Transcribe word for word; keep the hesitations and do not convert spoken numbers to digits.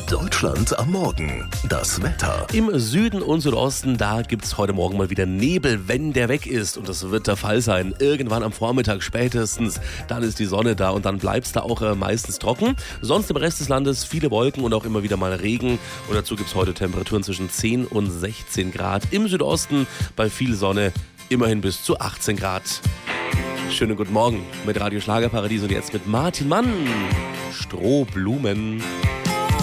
Deutschland am Morgen. Das Wetter. Im Süden und Südosten, da gibt es heute Morgen mal wieder Nebel, wenn der weg ist. Und das wird der Fall sein. Irgendwann am Vormittag spätestens, dann ist die Sonne da und dann bleibt es da auch äh, meistens trocken. Sonst im Rest des Landes viele Wolken und auch immer wieder mal Regen. Und dazu gibt es heute Temperaturen zwischen zehn und sechzehn Grad. Im Südosten bei viel Sonne immerhin bis zu achtzehn Grad. Schönen guten Morgen mit Radio Schlagerparadies und jetzt mit Martin Mann. Strohblumen.